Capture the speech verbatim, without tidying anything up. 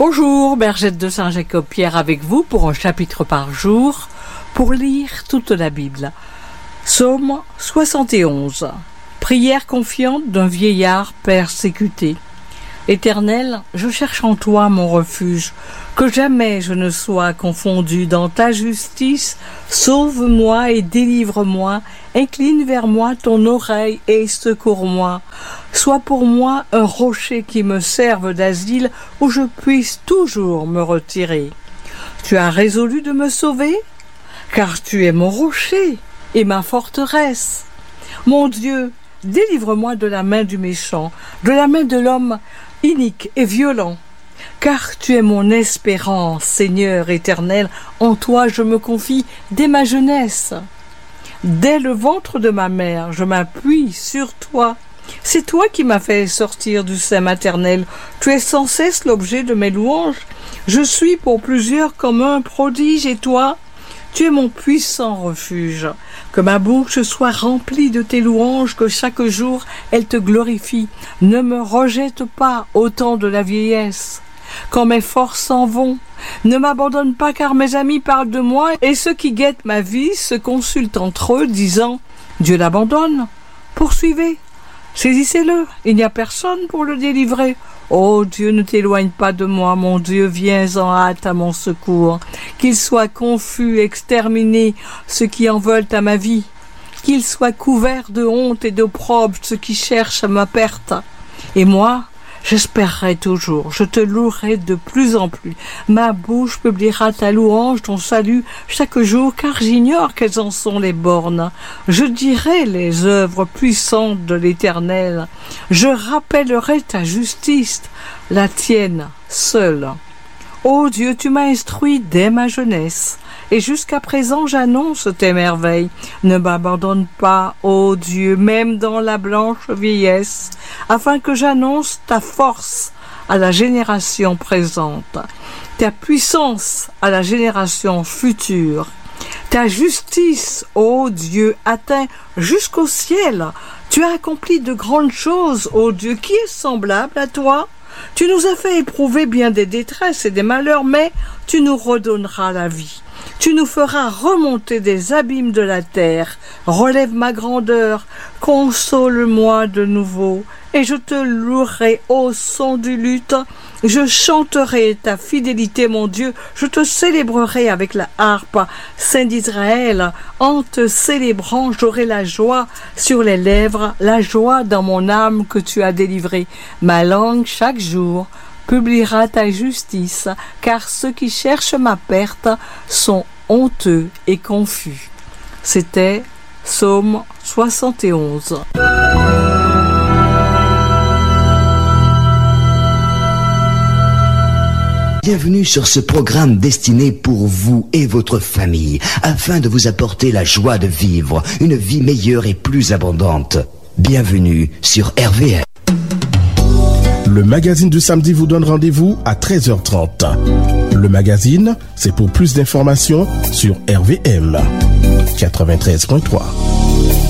Bonjour, Bergette de Saint-Jacob-Pierre avec vous pour un chapitre par jour, pour lire toute la Bible. Psaume soixante et onze. Prière confiante d'un vieillard persécuté. Éternel, je cherche en toi mon refuge, que jamais je ne sois confondu dans ta justice. Sauve-moi et délivre-moi, incline vers moi ton oreille et secours-moi. Sois pour moi un rocher qui me serve d'asile, où je puisse toujours me retirer. Tu as résolu de me sauver, car tu es mon rocher et ma forteresse. Mon Dieu, délivre-moi de la main du méchant, de la main de l'homme inique et violent, car tu es mon espérance, Seigneur éternel, en toi je me confie dès ma jeunesse. Dès le ventre de ma mère, je m'appuie sur toi. C'est toi qui m'as fait sortir du sein maternel. Tu es sans cesse l'objet de mes louanges. Je suis pour plusieurs comme un prodige, et toi, tu es mon puissant refuge. Que ma bouche soit remplie de tes louanges, que chaque jour elle te glorifie. Ne me rejette pas au temps de la vieillesse, quand mes forces s'en vont. Ne m'abandonne pas, car mes amis parlent de moi, et ceux qui guettent ma vie se consultent entre eux, disant « Dieu l'abandonne ». Poursuivez, saisissez-le, il n'y a personne pour le délivrer. Ô Dieu, ne t'éloigne pas de moi, mon Dieu, viens en hâte à mon secours. Qu'ils soient confus, exterminés, ceux qui en veulent à ma vie. Qu'ils soient couverts de honte et d'opprobre, ceux qui cherchent ma perte. Et moi, j'espérerai toujours, je te louerai de plus en plus. Ma bouche publiera ta louange, ton salut, chaque jour, car j'ignore quelles en sont les bornes. Je dirai les œuvres puissantes de l'Éternel. Je rappellerai ta justice, la tienne seule. Ô Dieu, tu m'as instruit dès ma jeunesse, et jusqu'à présent j'annonce tes merveilles. Ne m'abandonne pas, ô Dieu, même dans la blanche vieillesse, afin que j'annonce ta force à la génération présente, ta puissance à la génération future. Ta justice, ô Dieu, atteint jusqu'au ciel. Tu as accompli de grandes choses, ô Dieu. Qui est semblable à toi? Tu nous as fait éprouver bien des détresses et des malheurs, mais tu nous redonneras la vie. Tu nous feras remonter des abîmes de la terre. Relève ma grandeur, console-moi de nouveau, et je te louerai au son du luth. Je chanterai ta fidélité, mon Dieu, je te célébrerai avec la harpe. Saint d'Israël, en te célébrant, j'aurai la joie sur les lèvres, la joie dans mon âme que tu as délivrée. Ma langue, chaque jour, publiera ta justice, car ceux qui cherchent ma perte sont honteux et confus. C'était Psaume soixante et onze. Bienvenue sur ce programme destiné pour vous et votre famille, afin de vous apporter la joie de vivre une vie meilleure et plus abondante. Bienvenue sur R V M. Le magazine du samedi vous donne rendez-vous à treize heures trente. Le magazine, c'est pour plus d'informations sur R V M quatre-vingt-treize point trois.